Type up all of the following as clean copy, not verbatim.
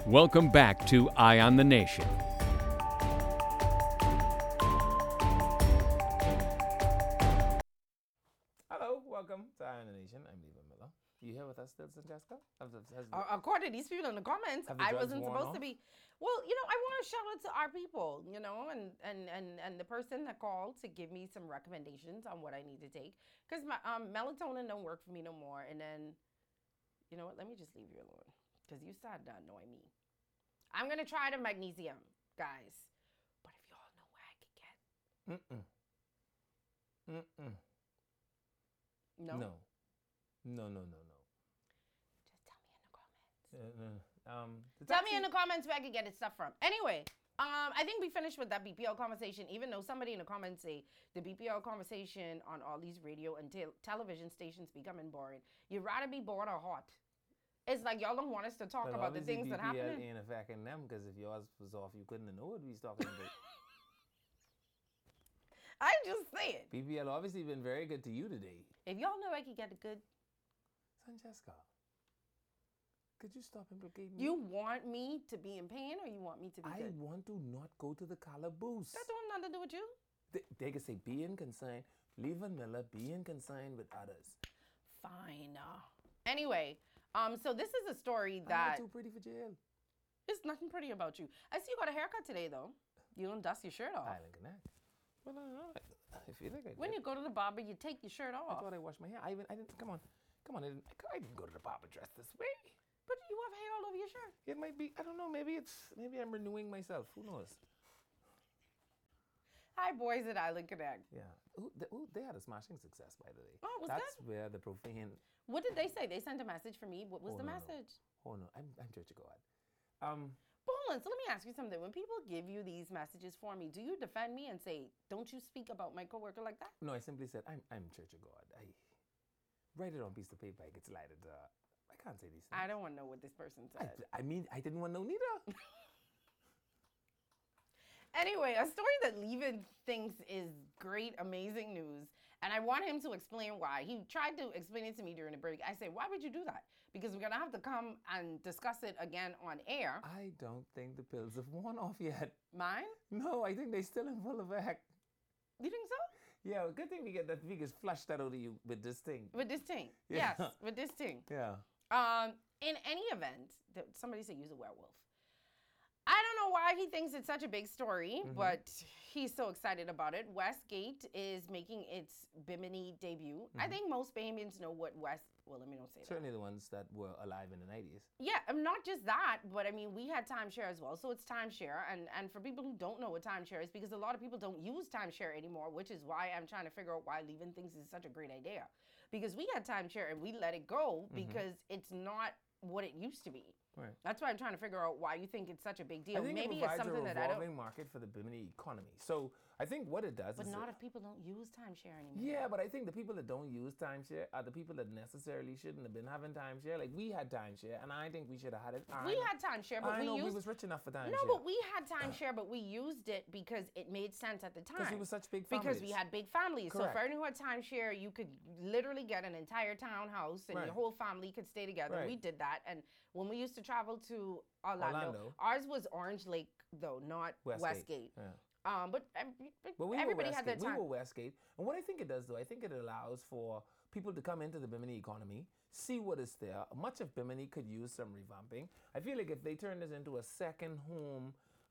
Welcome back to Eye on the Nation. Hello, welcome to Eye on the Nation. I'm Levi Miller. You here with us still, Jessica? According to these people in the comments, Have the I drugs wasn't worn supposed off? to be. Well, I want to shout out to our people, and the person that called to give me some recommendations on what I need to take. Because my melatonin don't work for me no more. And then, you know what? Let me just leave you alone. Because you started to annoy me. I'm going to try the magnesium, guys. But if y'all know where I could get... No? No. Just tell me in the comments. The Tell me taxi- in the comments where I can get its stuff from. Anyway, I think we finished with that BPL conversation, even though somebody in the comments say the BPL conversation on all these radio and television stations becoming boring. You'd rather be bored or hot. It's like y'all don't want us to talk Well, about the obviously things that BPL happen. ain't affecting them because if yours was off, you couldn't have known what we was talking about. I just say it. BPL obviously been very good to you today. If y'all know I could get a good... Francesca, could you stop implicating You me? want me to be in pain or you want me to be I good? want to not go to the calaboose. That don't have nothing to do with you. They can say being concerned, Levi Miller being concerned with others. Fine. Anyway, so this is a story I'm that... not too pretty for jail. There's nothing pretty about you. I see you got a haircut today, though. You don't dust your shirt off. Island Connect. Well, I feel like I did. When you go to the barber, you take your shirt I off. thought I washed my hair. I didn't. Come on. I didn't go to the barber dressed this way. But you have hair all over your shirt. It might be. I don't know. Maybe I'm renewing myself. Who knows? Hi, boys at Island Connect. Yeah. They had a smashing success, by the way. Oh, was That's good? where the profane. What did they say? They sent a message for me. What was the no. message? Oh no, I'm Church of God. Hold on, so let me ask you something. When people give you these messages for me, do you defend me and say, don't you speak about my coworker like that? No, I simply said I'm Church of God. I write it on a piece of paper. I get slided. I can't say these things. I don't want to know what this person said. I mean, I didn't want to know neither. Anyway, a story that Levin thinks is great, amazing news, and I want him to explain why. He tried to explain it to me during the break. I said, why would you do that? Because we're going to have to come and discuss it again on air. I don't think the pills have worn off yet. Mine? No, I think they're still in full effect. You think so? Yeah, good thing we get flushed out of you with this thing. With this thing. Yeah. Yes, with this thing. Yeah. In any event, somebody said use a werewolf. I don't know why he thinks it's such a big story, but he's so excited about it. Westgate is making its Bimini debut. I think most Bahamians know what well, let me not say that. Certainly the ones that were alive in the 90s. Yeah, not just that, but I mean, we had timeshare as well. So it's timeshare. And for people who don't know what timeshare is, because a lot of people don't use timeshare anymore, which is why I'm trying to figure out why Levin thinks it's such a great idea. Because we had timeshare and we let it go because it's not what it used to be. Right. That's why I'm trying to figure out why you think it's such a big deal. I think Maybe it it's provides something a that I don't. revolving market for the Bimini economy. So I think what it does But is... not if people don't use timeshare anymore. Yeah, but I think the people that don't use timeshare are the people that necessarily shouldn't have been having timeshare. Like, we had timeshare, and I think we should have had it. We had timeshare, but I know we we used... was rich enough for timeshare. No, but we had timeshare, but we used it because it made sense at the time. Because we were such big families. Because we had big families. Correct. So for anyone who had timeshare, you could literally get an entire townhouse and Right. your whole family could stay together. Right. We did that. And when we used to travel to Orlando. Ours was Orange Lake, though, not Westgate. Yeah. But we everybody were had their Westgate. time. We were Westgate. And what I think it does, though, I think it allows for people to come into the Bimini economy, see what is there. Much of Bimini could use some revamping. I feel like if they turn this into a second home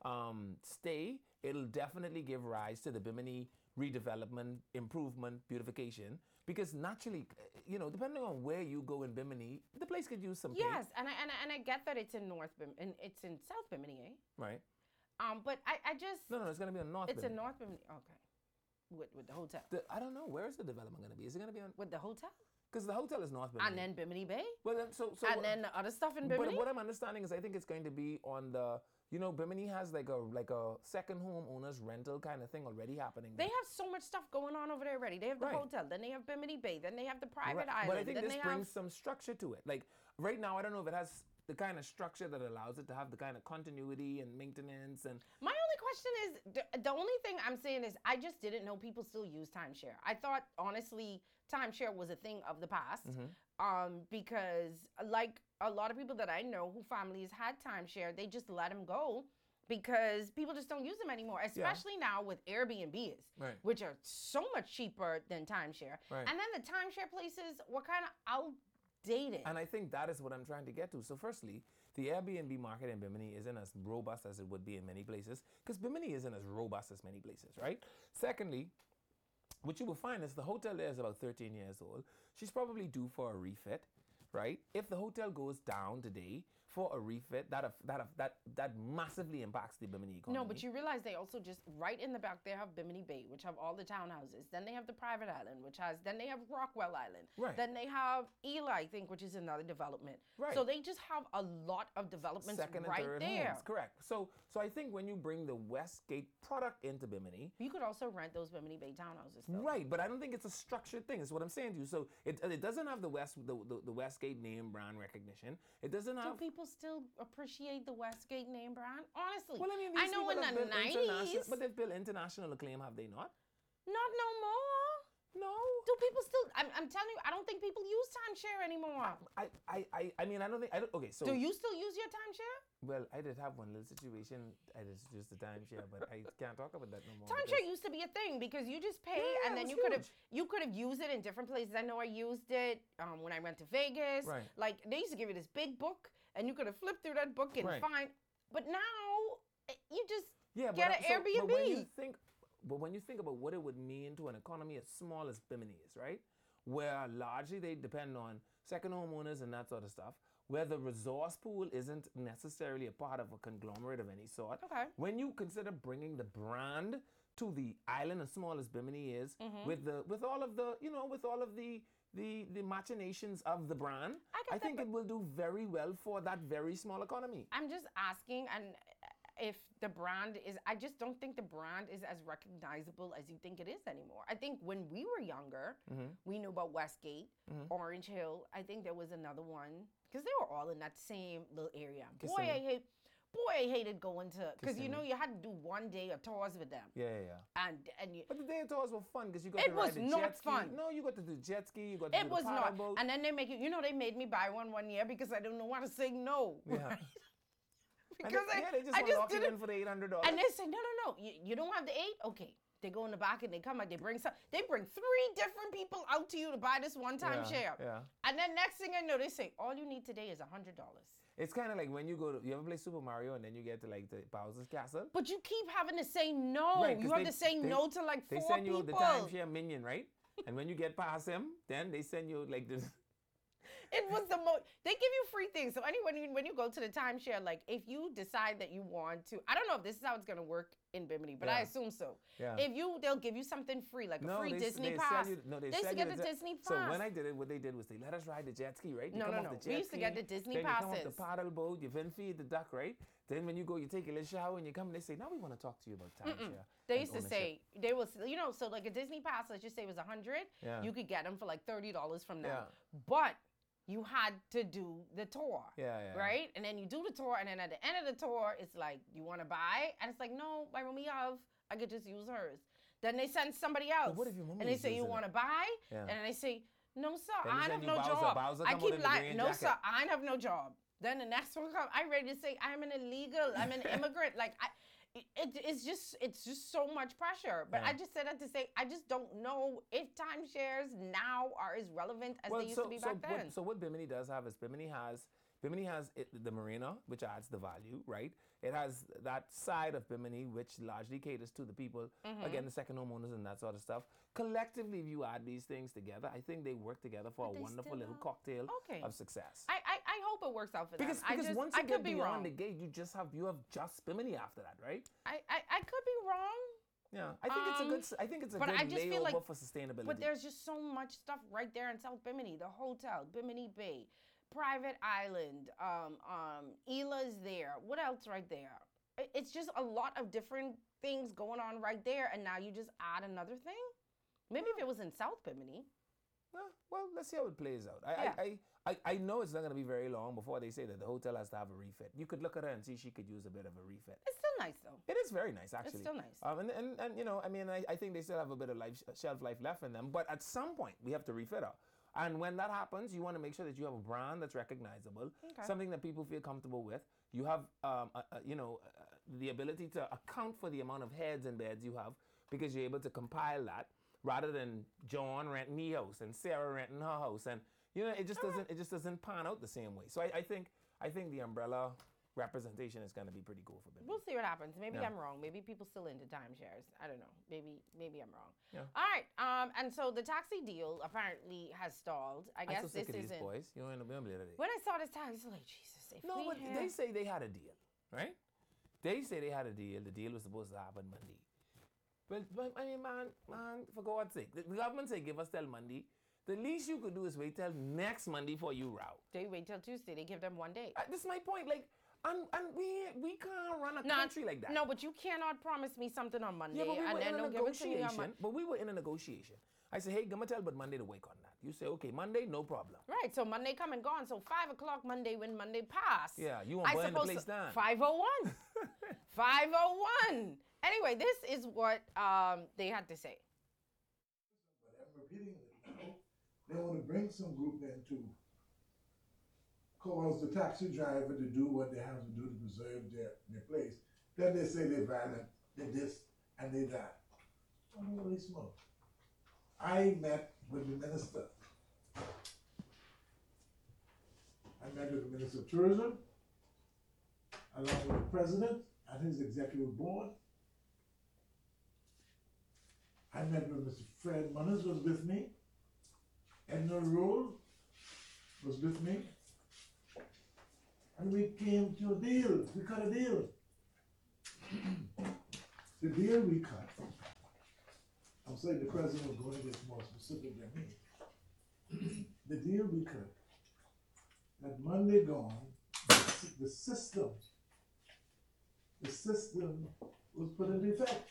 stay, it'll definitely give rise to the Bimini redevelopment, improvement, beautification. Because naturally, depending on where you go in Bimini, the place could use some paint. Yes, and I get that it's in North Bimini, and it's in South Bimini, eh? Right. But I just... No, it's going to be on North It's Bimini. in North Bimini. Okay. With the hotel. I don't know. Where is the development going to be? Is it going to be on... With the hotel? Because the hotel is North Bimini. And then Bimini Bay? Well, then, so and then the other stuff in Bimini? But what I'm understanding is I think it's going to be on the... Bimini has like a second home owner's rental kind of thing already happening. They have so much stuff going on over there already. They have the hotel, then they have Bimini Bay, then they have the private island. But I think then this brings some structure to it. Like, right now, I don't know if it has the kind of structure that allows it to have the kind of continuity and maintenance and... My only question is, the only thing I'm saying is I just didn't know people still use timeshare. I thought, honestly, timeshare was a thing of the past because, like a lot of people that I know who families had timeshare, they just let them go because people just don't use them anymore, especially now with Airbnbs, Right. which are so much cheaper than timeshare. Right. And then the timeshare places were kind of outdated. And I think that is what I'm trying to get to. So firstly, the Airbnb market in Bimini isn't as robust as it would be in many places, because Bimini isn't as robust as many places, right? Secondly, what you will find is the hotel there is about 13 years old. She's probably due for a refit, right? If the hotel goes down today for a refit, that massively impacts the Bimini economy. No, but you realize they also just right in the back they have Bimini Bay, which have all the townhouses. Then they have the private island, then they have Rockwell Island. Right. Then they have Eli, I think, which is another development. Right. So they just have a lot of developments second and right third there. homes, correct. So I think when you bring the Westgate product into Bimini, You could also rent those Bimini Bay townhouses. Though. right, but I don't think it's a structured thing. Is what I'm saying to you. So it doesn't have the Westgate name brand recognition. It doesn't Do have. people still appreciate the Westgate name brand? Honestly, Well, I mean, I these know people in have the built international- 90s, but they've built international acclaim, have they not? not no more. No. Do people still? I'm telling you, I don't think people use timeshare anymore. I mean, I don't think. Okay, so. Do you still use your timeshare? Well, I did have one little situation. I just used the timeshare, but I can't talk about that no more. Timeshare because- used to be a thing because you just pay Yeah, and it then was you could have used it in different places. I know I used it when I went to Vegas. Right. Like they used to give you this big book and you could have flipped through that book and Right. find. But now you just Yeah, get an But when you Airbnb. think, about what it would mean to an economy as small as Bimini is, right, where largely they depend on second homeowners and that sort of stuff, where the resource pool isn't necessarily a part of a conglomerate of any sort. Okay. When you consider bringing the brand to the island as small as Bimini is, Mm-hmm. with all of the machinations of the brand, I get I that, think but- it will do very well for that very small economy. I'm just asking, and if the brand is, I just don't think the brand is as recognizable as you think it is anymore. I think when we were younger, we knew about Westgate, Orange Hill. I think there was another one because they were all in that same little area. Kissimmee. I hated going to because you know Kissimmee. you had to do one day of tours with them, Yeah. and you. But the day tours were fun because you got It to ride was the not jet ski. fun. No, you got to do jet ski. You got to It do was the paddle not, boat. and then they make you. You know, they made me buy one year because I didn't know how to say no. Yeah. And Because they just I want to just lock you didn't. in for the $800. And they say, no, you don't have the 8? Okay. They go in the back and they come out, they bring 3 different people out to you to buy this one-time share. Yeah. And then next thing I know, they say, all you need today is $100. It's kind of like when you ever play Super Mario and then you get to like the Bowser's Castle. But you keep having to say no. Right, 'cause You have they- to say they- no to like They 4 send you people. the timeshare minion, right? And when you get past him, then they send you like this. It was the most. They give you free things. So anyway, when you go to the timeshare, like if you decide that you want to, I don't know if this is how it's gonna work in Bimini, but I Yeah. assume so. Yeah. They'll give you something free, like a free they, Disney they pass. Sell you, no, they used sell to you get the jet- Disney So pass. when I did it, what they did was they let us ride the jet ski, right? You No, come no, off no. the We jet used to get the ski, Disney then you come off the passes. paddle boat, you then feed the duck, right? Then when you go, you take a little shower and you come and they say, now we want to talk to you about timeshare. They and used to ownership." say they was so like a Disney pass, let's just say it was $100. Yeah. You could get them for like $30 from them. Yeah. But you had to do the tour. Yeah. Right? And then you do the tour, and then at the end of the tour, it's like, you want to buy? And it's like, no, my room we have, I could just use hers. Then they send somebody else. what if your mom and they is say, you using want to it? buy? Yeah. And then they say, no, sir, Then they I send have you no Bowser. job. Bowser I come out keep in the lying. green No, jacket. sir, I have no job. Then the next one comes, I'm ready to say, I'm an illegal, I'm an immigrant. Like, it's just so much pressure. But Yeah. I just said that to say, I just don't know if timeshares now are as relevant as they used to be back then. So what Bimini does have is Bimini has the marina, which adds the value, right? It has that side of Bimini, which largely caters to the people, Mm-hmm. again, the second homeowners and that sort of stuff. Collectively, if you add these things together, I think they work together for But a they wonderful still little are- cocktail Okay. of success. I hope it works out for because them. because once I you could get be beyond wrong. the gate, you have just Bimini after that, right? I could be wrong. Yeah, I think it's a good. I think it's a but good I just feel layover like- for sustainability. But there's just so much stuff right there in South Bimini. The hotel, Bimini Bay, private island, Ela's there. What else right there? It's just a lot of different things going on right there, and now you just add another thing. Maybe if it was in South Bimini. Well, let's see how it plays out. Yeah. I know it's not going to be very long before they say that the hotel has to have a refit. You could look at her and see she could use a bit of a refit. It's still nice though. It is very nice, actually. still nice. And you know, I mean, I think they still have a bit of shelf life left in them. But at some point, we have to refit her. And when that happens, you want to make sure that you have a brand that's recognizable, something that people feel comfortable with. You have, the ability to account for the amount of heads and beds you have because you're able to compile that rather than John renting his house and Sarah renting her house, and it just doesn't pan out the same way. So I think the umbrella representation is going to be pretty cool for Bimini. We'll see what happens. Maybe Yeah. I'm wrong. Maybe people still into timeshares. I don't know. Maybe I'm wrong. Yeah. All right. And so the taxi deal apparently has stalled. I I'm guess so sick this of these isn't. boys. You know, in the Bimini today. When I saw this tax, I was like, Jesus. If No, we but had- they say they had a deal, right? They say they had a deal. The deal was supposed to happen Monday. But I mean, man, for God's sake, the government say give us till Monday. The least you could do is wait till next Monday for you route. They wait till Tuesday. They give them 1 day. This is my point. Like, and we can't run a country like that. No, but you cannot promise me something on Monday Yeah, but we and were then in a don't give it to me on negotiation. Monday. But we were in a negotiation. I said, hey, gonna tell but Monday to work on that. You say, okay, Monday, no problem. Right, so Monday come and gone. So 5 o'clock Monday when Monday passed. Yeah, you want to burn the place down. 5:01. 5:01. Anyway, this is what they had to say. But I'm repeating it. They want to bring some group in to cause the taxi driver to do what they have to do to preserve their place. Then they say they're violent, they this and they that. Holy smoke. I met with the minister. I met with the Minister of Tourism, along with the President and his executive board. I met with Mr. Fred Munners was with me. Edna Roll was with me. And we came to a deal. We cut a deal. The deal we cut, I'm saying the president was going to get more specific than me. The deal we cut, that Monday gone, the system was put into effect.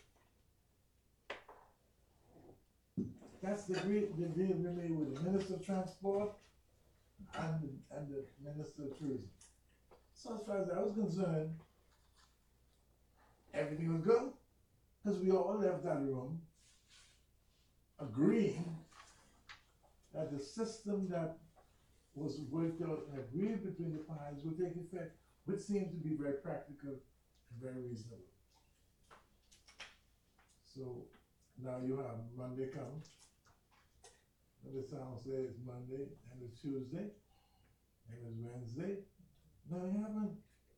That's the deal we made with the Minister of Transport and the Minister of Tourism. So as far as I was concerned, everything was good, because we all left that room agreeing that the system that was worked out and agreed between the parties would take effect, which seemed to be very practical and very reasonable. So now you have Monday come. The sound says it's Monday, and it's Tuesday, and it's Wednesday. No, you haven't.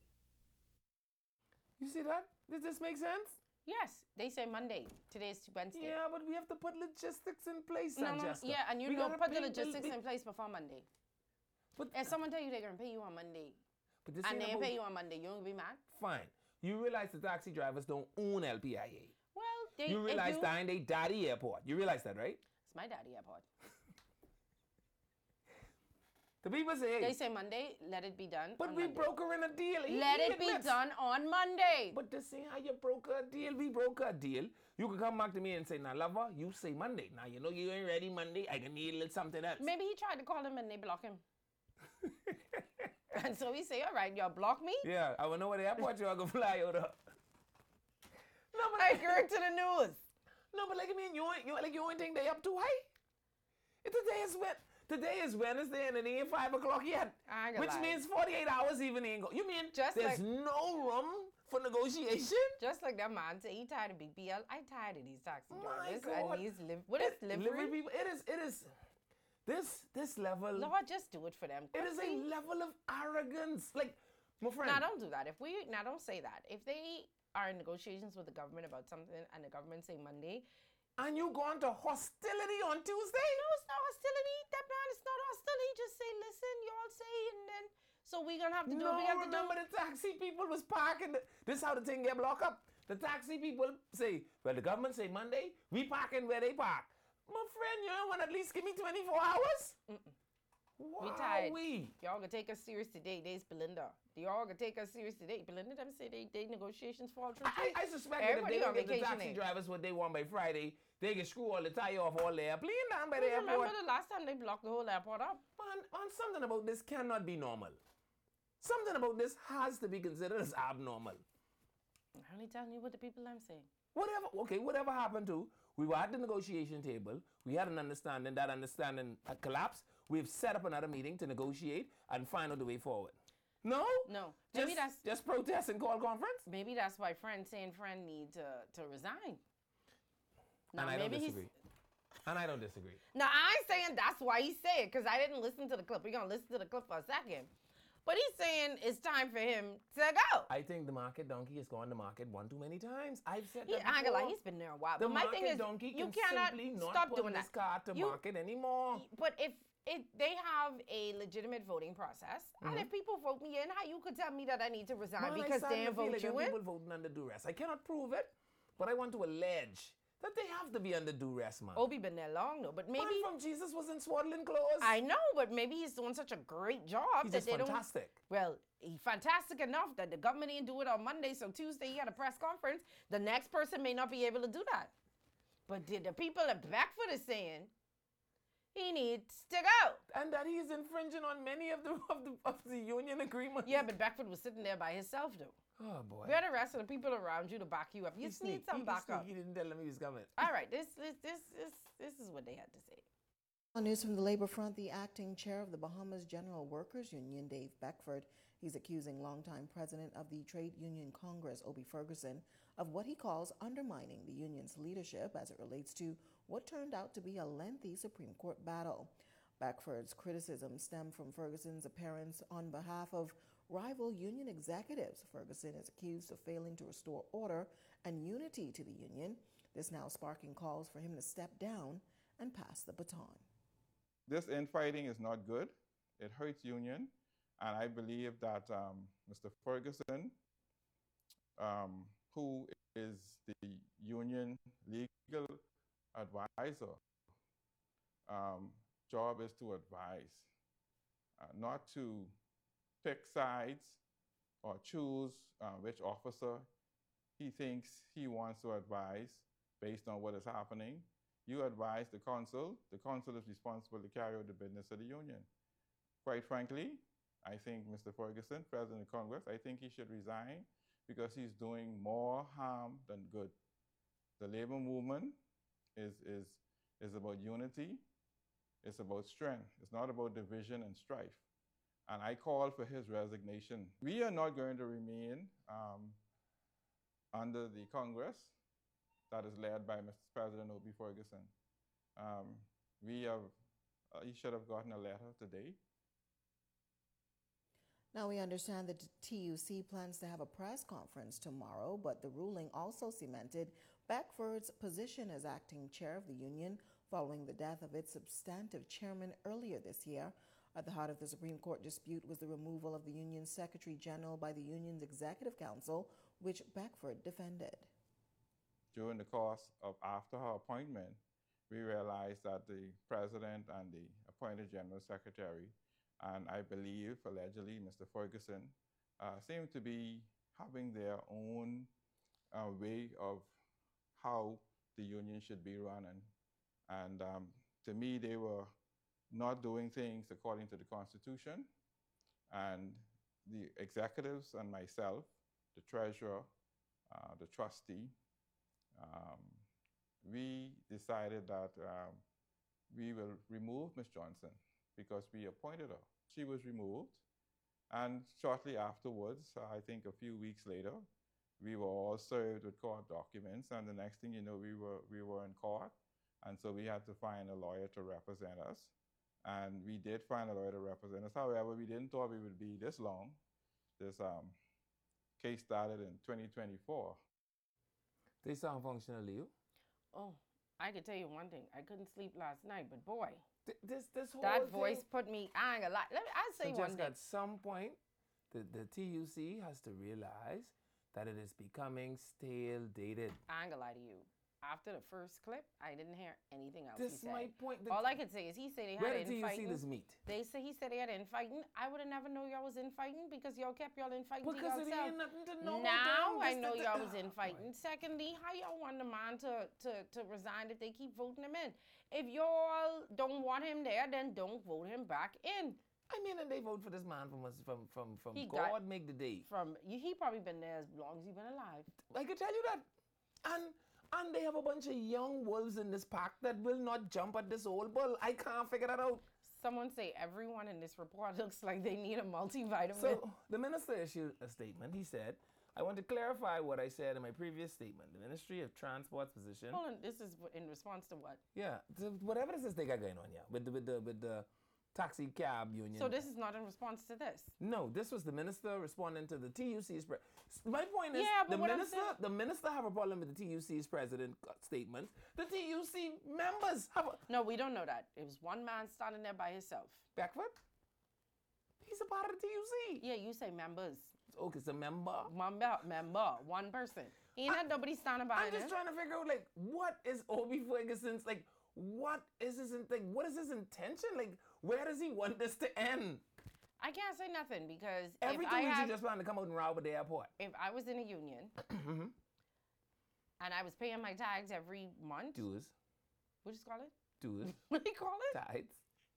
You see that? Does this make sense? Yes, they say Monday. Today is Wednesday. Yeah, but we have to put logistics in place, No, Jessica. yeah, and you We know, gotta put the pay logistics in place before Monday. But, And someone tell you they're gonna pay you on Monday, but this and ain't they about- pay you on Monday, you don't be mad? Fine. You realize the taxi drivers don't own LPIA. Well, they You realize do. that ain't they daddy airport. You realize that, right? It's my daddy airport. The people say, hey, They say Monday, let it be done. but on we Monday. broker in a deal. Let it be admits. done on Monday. But this ain't how you broker a deal. We broker a deal. You can come back to me and say, now, lover, you say Monday. Now, you know you ain't ready Monday. I can need a little something else. Maybe he tried to call him and they block him. And so he say, all right, y'all block me? Yeah, I will know where the airport you're going to fly out of. No, but I heard to the news. No, but like I mean, you ain't think they up too high. Today is Wednesday and it ain't 5 o'clock yet, I ain't gonna which lie. means 48 hours even ain't go. You mean Just there's like- no room for negotiation? Just like that man say he tired of Big BL. I tired of these taxi My drivers God. and these what is livery? People. It is this level. Lord, just do it for them. It is a Quickly. level of arrogance. Like my friend. Now don't do that. Now don't say that. If they are in negotiations with the government about something and the government say Monday, And you go on to hostility on Tuesday? no, it's not hostility. That man is not hostile. He just say, listen, y'all say, and then so we're gonna have to do No, what we have to do. remember the taxi people was parking. This is how the thing get blocked up. The taxi people say, well, the government say Monday, we parking where they park. My friend, you don't want to at least give me 24 hours? We tired. Wowee. Y'all gonna take us serious today. There's Belinda. Y'all gonna take us serious today. Belinda, them say they negotiations fall through. too. I suspect that if Everybody they don't on get the vacation taxi ain't. drivers what they want by Friday, they can screw all the tire off all the airplane down by the Remember airport. the last time they blocked the whole airport up? Man, something about this cannot be normal. Something about this has to be considered as abnormal. I'm only telling you what the people I'm saying. Whatever happened to, we were at the negotiation table, we had an understanding, that understanding collapsed, we've set up another meeting to negotiate and find out the way forward. No? No. Just, Maybe that's just protest and call conference? maybe that's why Friend need to resign. Now And I don't maybe he's disagree. And I don't disagree. now I ain't saying that's why he said it, because I didn't listen to the clip. We're gonna listen to the clip for a second. But he's saying it's time for him to go. I think the market donkey has gone to market one too many times. I've said that I ain't gonna lie, before. he's been there a while. The But my market thing is, donkey you can cannot simply not stop put doing this that. car to market anymore. But if they have a legitimate voting process, and if people vote me in, how you could tell me that I need to resign Man, because I they didn't feel vote like you in? people voting under duress. I cannot prove it, but I want to allege that they have to be under duress, man. Obi been there long though, but maybe Man from Jesus was in swaddling clothes. I know, but maybe he's doing such a great job He's that just they fantastic. don't. Well, he's fantastic enough that the government didn't do it on Monday, so Tuesday he had a press conference. The next person may not be able to do that. But the people at Beckford is saying he needs to go. And that he's infringing on many of the union agreements. Yeah, but Beckford was sitting there by himself though. Oh boy. Where the rest of the people around you to back you up? You just need some backup. He didn't tell him he was coming. All right, this is what they had to say. On news from the Labor Front, the acting chair of the Bahamas General Workers Union, Dave Beckford, he's accusing longtime president of the Trade Union Congress, Obi Ferguson, of what he calls undermining the union's leadership as it relates to what turned out to be a lengthy Supreme Court battle. Beckford's criticism stemmed from Ferguson's appearance on behalf of rival union executives. Ferguson is accused of failing to restore order and unity to the union. This now sparking calls for him to step down and pass the baton. This infighting is not good. It hurts union. And I believe that Mr. Ferguson, who is the union legal advisor, job is to advise, not to pick sides or choose which officer he thinks he wants to advise based on what is happening. You advise the council. The council is responsible to carry out the business of the union. Quite frankly, I think Mr. Ferguson, President of Congress, I think he should resign because he's doing more harm than good. The labor movement is about unity. It's about strength. It's not about division and strife. And I call for his resignation. We are not going to remain under the Congress that is led by Mr. President Obi Ferguson. He should have gotten a letter today. Now, we understand that the TUC plans to have a press conference tomorrow, but the ruling also cemented Beckford's position as acting chair of the union following the death of its substantive chairman earlier this year. At the heart of the Supreme Court dispute was the removal of the union's Secretary General by the union's Executive Council, which Beckford defended. During the course of after her appointment, we realized that the president and the appointed general secretary, and I believe allegedly Mr. Ferguson, seem to be having their own way of how the union should be running. And to me, they were not doing things according to the Constitution. And the executives and myself, the treasurer, the trustee, we decided that we will remove Ms. Johnson because we appointed her. She was removed. And shortly afterwards, I think a few weeks later, we were all served with court documents. And the next thing you know, we were in court. And so we had to find a lawyer to represent us. And we did find a lawyer to represent us. However, we didn't thought we would be this long. This case started in 2024. They sound functional to you. Oh, I could tell you one thing. I couldn't sleep last night, but boy, This whole that thing, voice put me. I ain't gonna lie. I'll say one Francesca, thing. at some point, the TUC has to realize that it is becoming stale, dated. I ain't gonna lie to you. After the first clip, I didn't hear anything else This he is said. my point. All I could say is he said they Where had did TUC infighting. this meet? He said they had infighting. I would have never known y'all was infighting because y'all kept y'all infighting to Because it yourself. ain't nothing to know Now about them. I know y'all was Oh, infighting. boy. Secondly, how y'all want the man to resign if they keep voting him in? If y'all don't want him there, then don't vote him back in. I mean, and they vote for this man from He God got- make the day. He probably been there as long as he been alive. I can tell you that. And they have a bunch of young wolves in this pack that will not jump at this old bull. I can't figure that out. Someone say everyone in this report looks like they need a multivitamin. So the minister issued a statement. He said, I want to clarify what I said in my previous statement. The Ministry of Transport's position. Hold on, this is in response to what? Yeah, whatever this is they got going on here with the taxi cab union. So this is not in response to this. No, this was the minister responding to the TUC's. My point is, Yeah, but the what I'm minister, saying- the minister have a problem with the TUC's president statements. The TUC members have a No, we don't know that. It was one man standing there by himself. Beckford. He's a part of the TUC. Yeah, you say members. Okay, it's a member. Member, one person. Ain't had nobody standing by I'm just him. trying to figure out, like, what is Obi Ferguson's, like, what is his intention? Like, where does he want this to end? I can't say nothing because Every if 2 I weeks, had, you just plan to come out and rob at the airport. if I was in a union and I was paying my tags every month, Dues, what do you call it? dues, What do you call it? tides.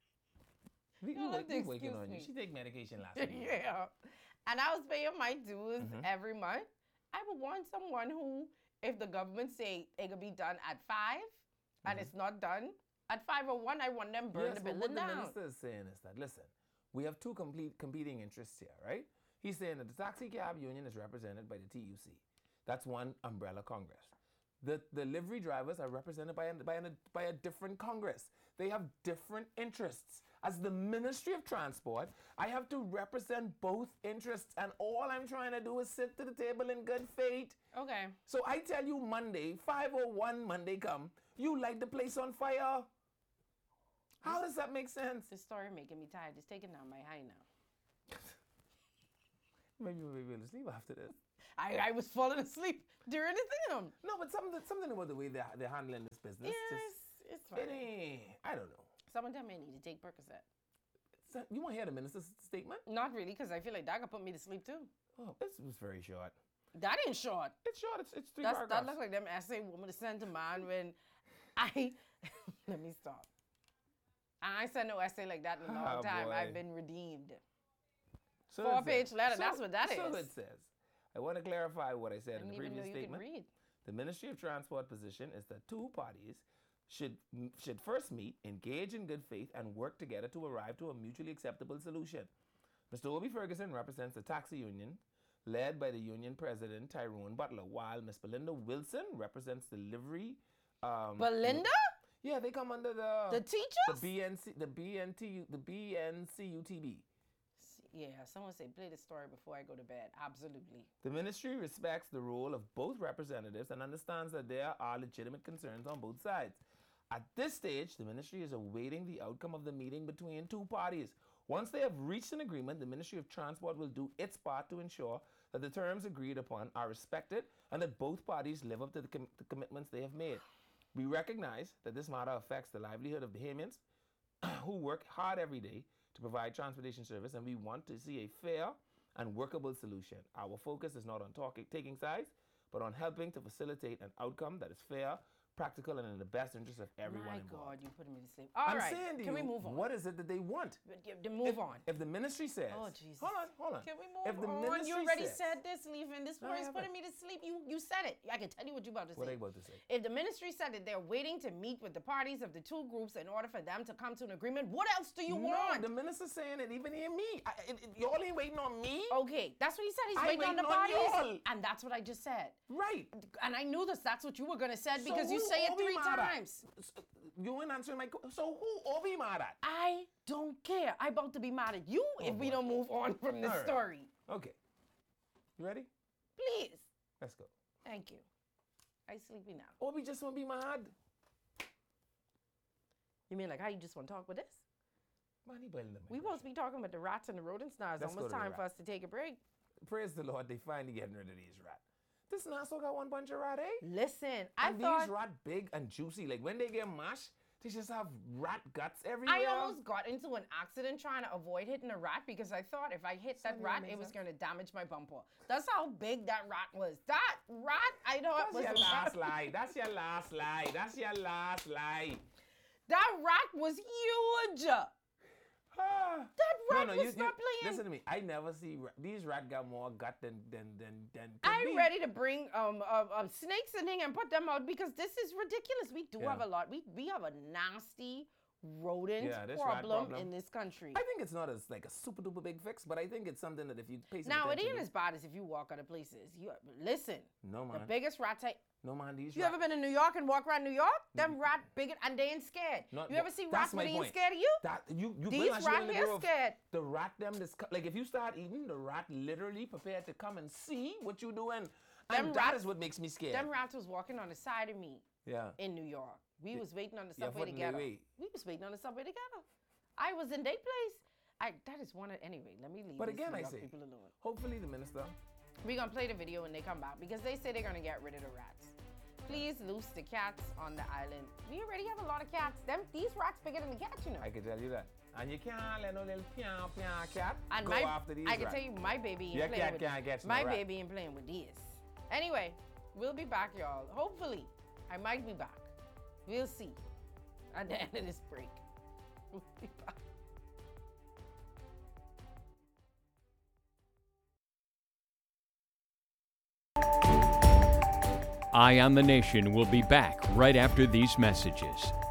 We You'll have to working excuse on you. me. She take medication last week. Yeah. And I was paying my dues Mhm. every month. I would want someone who, if the government say it could be done at 5 and it's not done at 5:01, I want them burn Yes, the but building what the down. minister is saying is that, listen, we have two competing interests here, right? He's saying that the taxi cab union is represented by the TUC. That's one umbrella Congress. The livery drivers are represented by a different Congress. They have different interests. As the Ministry of Transport, I have to represent both interests, and all I'm trying to do is sit to the table in good faith. Okay. So I tell you Monday, 5:01 Monday come, you light the place on fire. How does that make sense? This story making me tired. It's taking down my high now. Maybe we'll be able to sleep after this. I was falling asleep during the film. No, but something about the way they're handling this business. Yes, it's It fine. ain't, I don't know. Someone tell me I need to take Percocet. So, you want to hear the minister's statement? Not really, because I feel like that could put me to sleep too. Oh, this was very short. That ain't short. It's short. It's three That paragraphs. look like them essay woman to send to man when I let me stop. I ain't sent no essay like that in a long Oh, time. boy. I've been redeemed. So 4-page it says- letter, that's what that So is. it says. I want to clarify what I said I in the didn't even know previous you could statement. read. The Ministry of Transport position is that two parties should first meet, engage in good faith, and work together to arrive to a mutually acceptable solution. Mr. Obi Ferguson represents the taxi union, led by the union president Tyrone Butler, while Ms. Belinda Wilson represents the livery. Belinda? Yeah, they come under the teachers? the BNCUTB. Yeah, someone say play the story before I go to bed. Absolutely. The ministry respects the role of both representatives and understands that there are legitimate concerns on both sides. At this stage, the ministry is awaiting the outcome of the meeting between two parties. Once they have reached an agreement, the Ministry of Transport will do its part to ensure that the terms agreed upon are respected and that both parties live up to the commitments they have made. We recognize that this matter affects the livelihood of Bahamians who work hard every day to provide transportation service, and we want to see a fair and workable solution. Our focus is not on taking sides, but on helping to facilitate an outcome that is fair, practical, and in the best interest of everyone My involved. God, you putting me to sleep. All I'm right. saying to Can you, we move on? what is it that they want? Move on. If the ministry says, Oh, Jesus. hold on. Can we move If the on? ministry You already says- said this, leaving. This No, word I is haven't. putting me to sleep. You said it. I can tell you what you're about to What are say. you about to say? If the ministry said that they're waiting to meet with the parties of the two groups in order for them to come to an agreement, what else do you No, want? the minister's saying it even hear me. Y'all ain't waiting on me? Okay, that's what he said. He's I waiting on the waiting on parties. y'all. And that's what I just said. Right. And I knew this. That's what you were going to say because So you who say it Obi 3 mad at? times. You ain't answering my question. So who Obi mad at? I don't care. I'm about to be mad at you if we boy. don't move on from this All right. story. Okay. You ready? Please. Let's go. Thank you. I sleepy now. Obi just want to be mad. You mean like how you just want to talk with this? Man, he boiling the We supposed to be talking about the rats and the rodents now. It's Let's go almost to the time for rat. us to take a break. Praise the Lord, they finally getting rid of these rats. This Nassau got one bunch of rat, eh? Listen, I And thought these rat big and juicy. Like when they get mashed, they just have rat guts everywhere. I almost got into an accident trying to avoid hitting a rat because I thought if I hit that Something rat, makes it was sense. going to damage my bumper. That's how big that rat was. That rat, I thought That's was your last lie. That's your last lie. That's your last lie. That rat was huge. Ah. That rat was not playing. Listen to me. I never see these rat got more gut than could I'm be. ready to bring snakes and thing and put them out because this is ridiculous. We do Yeah. have a lot. We have a nasty rodent Yeah, this rat problem problem. in this country. I think it's not as like a super duper big fix, but I think it's something that if you pay some Now, it attention ain't to- as bad as if you walk other places. You listen, No the man, biggest rat type. no man. These You rat- ever been in New York and walk around New York? Them rat bigger and they ain't scared. Not- You ever see that's rats my when they ain't point. scared of you? That you These realize you're rat in the here grove. scared. The rat them like if you start eating, the rat literally prepared to come and see what you doing, Them and that rats- is what makes me scared. Them rats was walking on the side of me Yeah. in New York. We was waiting on the Your subway foot in their together. way. We was waiting on the subway together. I was in their place. That is one of anyway. Let me leave. But these again, New I York say, people alone. hopefully the minister. We're gonna play the video when they come back because they say they're gonna get rid of the rats. Please loose the cats on the island. We already have a lot of cats. These rats bigger than the cats, you know. I can tell you that. And you can't let no little pian cat And go after these I can rats. tell you, my baby ain't Your playing cat with can't get my no rat. baby ain't playing with this. Anyway, we'll be back, y'all. Hopefully, I might be back. We'll see at the end of this break. We'll be back. Eye on the Nation will be back right after these messages.